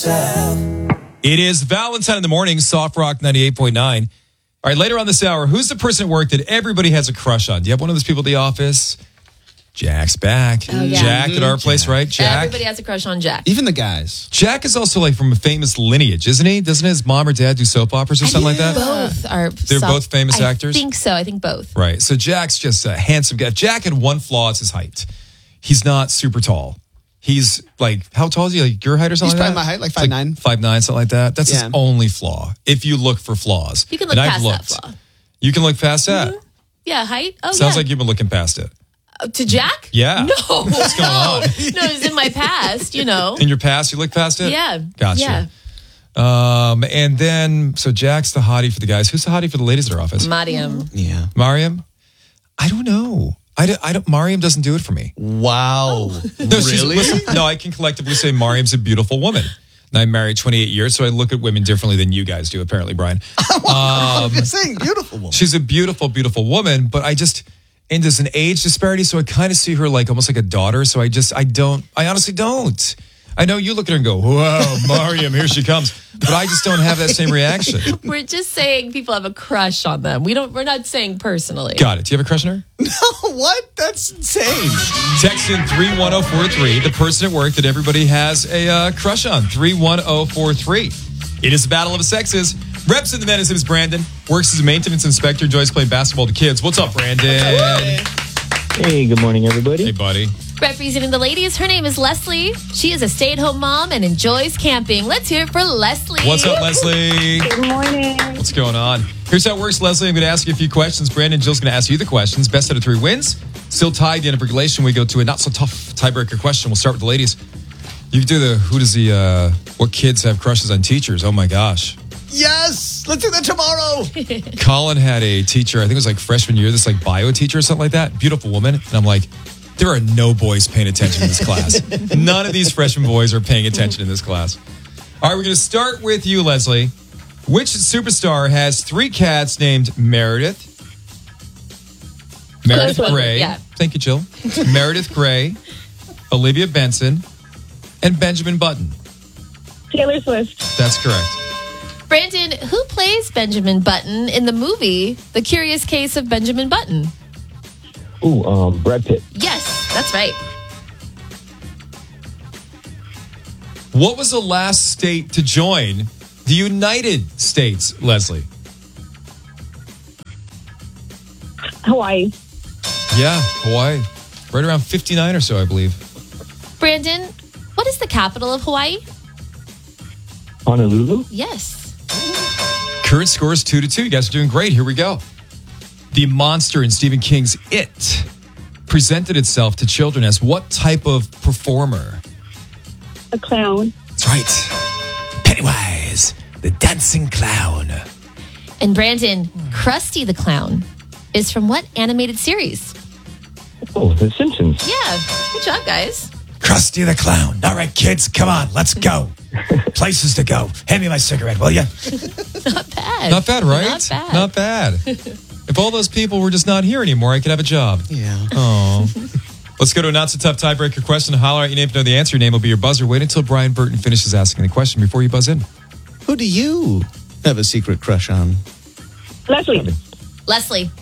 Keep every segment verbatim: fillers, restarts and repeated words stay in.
It is Valentine in the morning, Soft Rock ninety-eight point nine. All right, later on this hour, who's the person at work that everybody has a crush on? Do you have one of those people at the office? Jack's back. Oh, yeah. Jack Mm-hmm. at our place, Jack. right? Jack. Everybody has a crush on Jack. Even the guys. Jack is also like from a famous lineage, isn't he? Doesn't his mom or dad do soap operas or something like that? Both are. They're soft- both famous I actors? I think so. I think both. Right. So Jack's just a handsome guy. Jack had one flaw, it's his height. He's not super tall. He's like, how tall is he? Like your height or something He's like probably that? my height, like five nine. five nine, something like that. That's Yeah. his only flaw. If you look for flaws. You can look And I've past looked. that flaw. You can look past that. Yeah, height. Oh, Sounds yeah. like you've been looking past it. Uh, to Jack? Yeah. No. What's going on? No, it's in my past. You know. In your past, you look past it? Yeah. Gotcha. Yeah. Um, and then, so Jack's the hottie for the guys. Who's the hottie for the ladies at our office? Mariam. Yeah. Mariam? I don't know. I don't, I don't, Mariam doesn't do it for me. Wow. No, she's- Really? listen, no, I can collectively say Mariam's a beautiful woman. And I'm married twenty-eight years, so I look at women differently than you guys do, apparently, Brian. I'm just saying, beautiful woman. She's a beautiful, beautiful woman, but I just, and there's an age disparity, so I kind of see her like almost like a daughter. So I just, I don't, I honestly don't. I know you look at her and go, wow, Mariam, here she comes. But I just don't have that same reaction. We're just saying people have a crush on them. We don't. We're not saying personally. Got it. Do you have a crush on her? No, what? That's insane. Text in three one zero four three, the person at work that everybody has a uh, crush on, three one zero four three. It is the battle of the sexes. Reps in the men, his name is Brandon. Works as a maintenance inspector, enjoys playing basketball with kids. What's up, Brandon? Hey, good morning, everybody. Hey, buddy. Representing the ladies, her name is Leslie. She is a stay-at-home mom and enjoys camping. Let's hear it for Leslie. What's up, Leslie? Good morning. What's going on? Here's how it works, Leslie. I'm going to ask you a few questions. Brandon and Jill's going to ask you the questions. Best out of three wins. Still tied at the end of regulation. We go to a not-so-tough tiebreaker question. We'll start with the ladies. You can do the, who does the, uh, what kids have crushes on teachers? Oh, my gosh. Yes. Let's do that tomorrow. Colin had a teacher, I think it was like freshman year, this like bio teacher or something like that. Beautiful woman. And I'm like, there are no boys paying attention in this class. None of these freshman boys are paying attention in this class. All right, we're going to start with you, Leslie. Which superstar has three cats named Meredith? Meredith Close one, Grey. yeah. Thank you, Jill. Meredith Grey, Olivia Benson, and Benjamin Button. Taylor Swift. That's correct. Brandon, who plays Benjamin Button in the movie The Curious Case of Benjamin Button? Ooh, um, Brad Pitt. Yes, that's right. What was the last state to join the United States, Leslie? Hawaii. Yeah, Hawaii. Right around fifty-nine or so, I believe. Brandon, what is the capital of Hawaii? Honolulu? Yes. Current score is two to two. You guys are doing great. Here we go. The monster in Stephen King's It presented itself to children as what type of performer? A clown. That's right. Pennywise, the dancing clown. And Brandon, Krusty the Clown is from what animated series? Oh, The Simpsons. Yeah, good job, guys. Krusty the Clown. All right, kids, come on, let's go. Places to go. Hand me my cigarette, will you? Not bad. Not bad, right? Not bad. Not bad. If all those people were just not here anymore, I could have a job. Yeah. Oh. Let's go to a not-so-tough tiebreaker question. Holler at your name to know the answer. Your name will be your buzzer. Wait until Brian Burton finishes asking the question before you buzz in. Who do you have a secret crush on? Leslie. Leslie.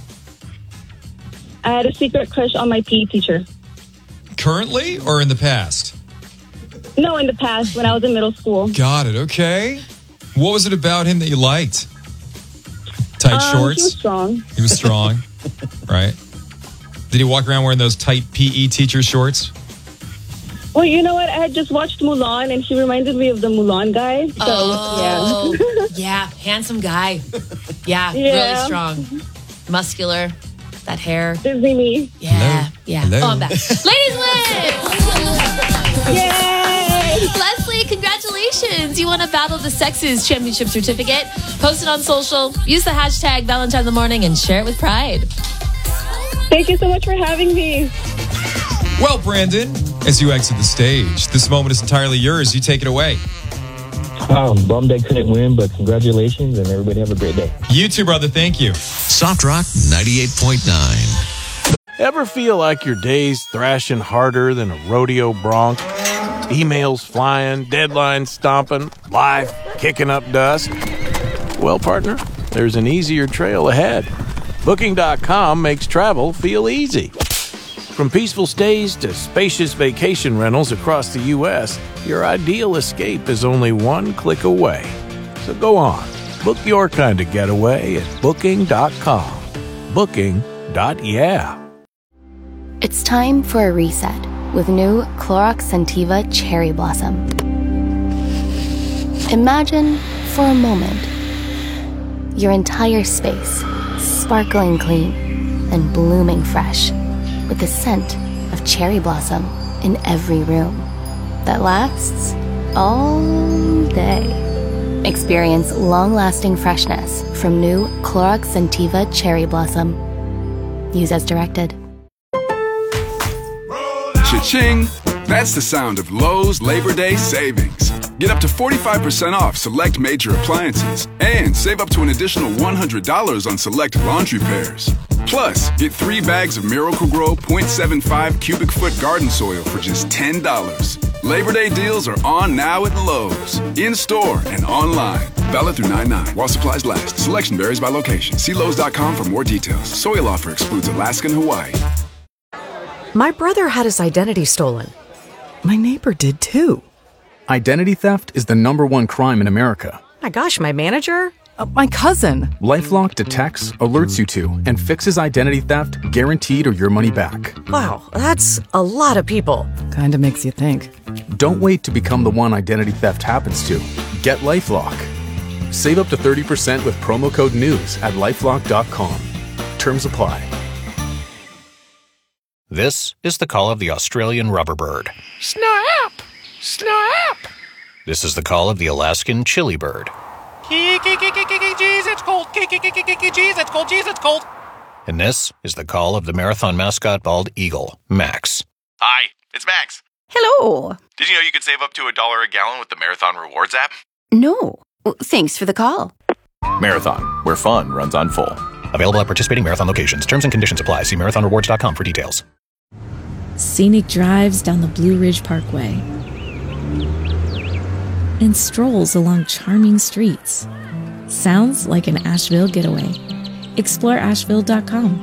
I had a secret crush on my P E teacher. Currently or in the past? No, in the past when I was in middle school. Got it. Okay. What was it about him that you liked? Tight Um, shorts? He was strong. He was strong. Right. Did he walk around wearing those tight P E teacher shorts? Well, you know what? I had just watched Mulan, and he reminded me of the Mulan guy. So, Oh, yeah. yeah, handsome guy. Yeah, Yeah. really strong. Muscular. That hair. Disney me. Yeah, Hello? yeah. Hello? Oh, I'm back. Ladies win! Yay! Leslie, congratulations. You won a Battle of the Sexes championship certificate. Post it on social. Use the hashtag Valentine in the Morning and share it with pride. Thank you so much for having me. Well, Brandon, as you exit the stage, this moment is entirely yours. You take it away. Um, bummed I couldn't win, but congratulations, and everybody have a great day. You too, brother. Thank you. Soft Rock ninety-eight point nine. Ever feel like your day's thrashing harder than a rodeo bronc? Emails flying, deadlines stomping, life kicking up dust. Well, partner, there's an easier trail ahead. Booking dot com makes travel feel easy. From peaceful stays to spacious vacation rentals across the U S, your ideal escape is only one click away. So go on, book your kind of getaway at booking dot com. Booking. Yeah. It's time for a reset with new Clorox Scentiva Cherry Blossom. Imagine, for a moment, your entire space sparkling clean and blooming fresh with the scent of cherry blossom in every room that lasts all day. Experience long-lasting freshness from new Clorox Scentiva Cherry Blossom. Use as directed. Cha-ching! That's the sound of Lowe's Labor Day savings. Get up to forty-five percent off select major appliances and save up to an additional one hundred dollars on select laundry pairs. Plus, get three bags of Miracle-Gro point seven five cubic foot garden soil for just ten dollars. Labor Day deals are on now at Lowe's. In-store and online. Valid through nine nine while supplies last. Selection varies by location. See Lowe's dot com for more details. Soil offer excludes Alaska and Hawaii. My brother had his identity stolen. My neighbor did too. Identity theft is the number one crime in America. My gosh, my manager? Uh, my cousin. LifeLock detects, alerts you to, and fixes identity theft guaranteed or your money back. Wow, that's a lot of people. Kinda makes you think. Don't wait to become the one identity theft happens to. Get LifeLock. Save up to thirty percent with promo code NEWS at lifelock dot com. Terms apply. This is the call of the Australian rubberbird. Snap! Snap! This is the call of the Alaskan chilibird. Jeez, it's cold. Jeez, it's cold. Jeez, it's cold. And this is the call of the marathon mascot bald eagle, Max. Hi, it's Max. Hello. Did you know you could save up to a dollar a gallon with the Marathon Rewards app? No. Thanks for the call. Marathon, where fun runs on full. Available at participating Marathon locations. Terms and conditions apply. See marathon rewards dot com for details. Scenic drives down the Blue Ridge Parkway and strolls along charming streets. Sounds like an Asheville getaway. Explore asheville dot com.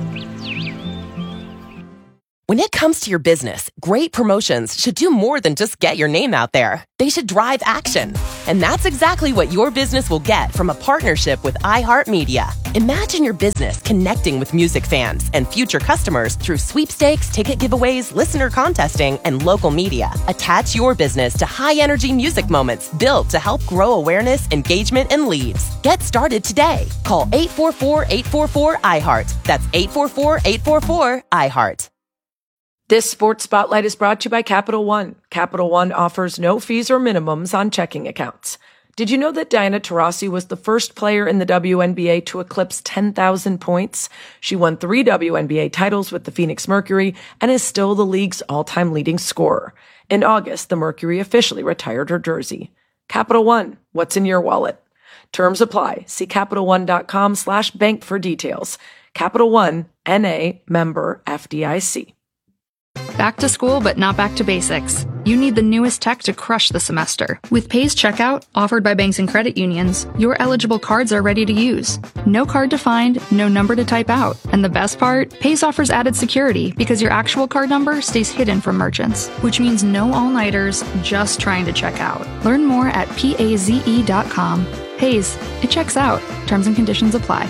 When it comes to your business, great promotions should do more than just get your name out there. They should drive action. And that's exactly what your business will get from a partnership with iHeartMedia. Imagine your business connecting with music fans and future customers through sweepstakes, ticket giveaways, listener contesting, and local media. Attach your business to high-energy music moments built to help grow awareness, engagement, and leads. Get started today. Call eight four four, eight four four, I heart. That's eight four four, eight four four, I heart. This Sports Spotlight is brought to you by Capital One. Capital One offers no fees or minimums on checking accounts. Did you know that Diana Taurasi was the first player in the W N B A to eclipse ten thousand points? She won three W N B A titles with the Phoenix Mercury and is still the league's all-time leading scorer. In August, the Mercury officially retired her jersey. Capital One, what's in your wallet? Terms apply. See Capital One dot com slash bank for details. Capital One, N A, member F D I C. Back to school, but not back to basics. You need the newest tech to crush the semester. With Pays Checkout, offered by banks and credit unions, your eligible cards are ready to use. No card to find, no number to type out. And the best part? Pays offers added security because your actual card number stays hidden from merchants, which means no all-nighters just trying to check out. Learn more at paze dot com. Pays, it checks out. Terms and conditions apply.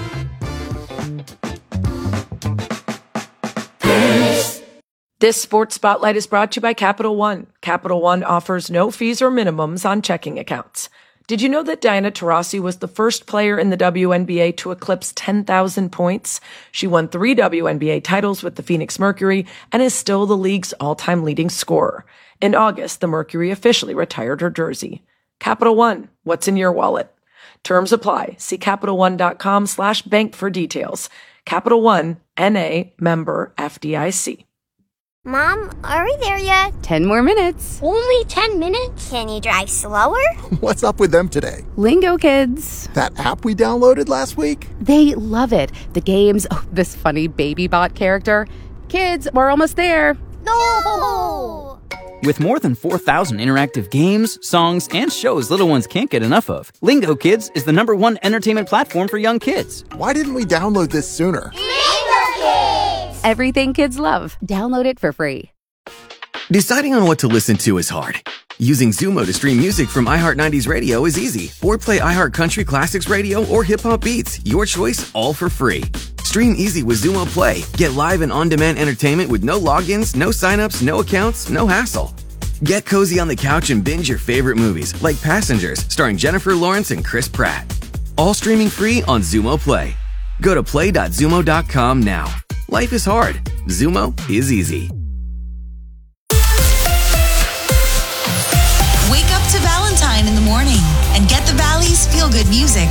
This Sports Spotlight is brought to you by Capital One. Capital One offers no fees or minimums on checking accounts. Did you know that Diana Taurasi was the first player in the W N B A to eclipse ten thousand points? She won three W N B A titles with the Phoenix Mercury and is still the league's all-time leading scorer. In August, the Mercury officially retired her jersey. Capital One, what's in your wallet? Terms apply. See Capital One dot com slash bank for details. Capital One, N A, member F D I C. Mom, are we there yet? Ten more minutes. Only ten minutes? Can you drive slower? What's up with them today? Lingo Kids. That app we downloaded last week? They love it. The games, oh, this funny baby bot character. Kids, we're almost there. No! With more than four thousand interactive games, songs, and shows little ones can't get enough of, Lingo Kids is the number one entertainment platform for young kids. Why didn't we download this sooner? Lingo Kids! Everything kids love. Download it for free. Deciding on what to listen to is hard. Using Zumo to stream music from iHeart nineties Radio is easy. Or play iHeart Country Classics Radio or Hip Hop Beats. Your choice, all for free. Stream easy with Zumo Play. Get live and on-demand entertainment with no logins, no signups, no accounts, no hassle. Get cozy on the couch and binge your favorite movies, like Passengers, starring Jennifer Lawrence and Chris Pratt. All streaming free on Zumo Play. Go to play dot zumo dot com now. Life is hard. Zumo is easy. Wake up to Valentine in the morning and get the Valley's feel-good music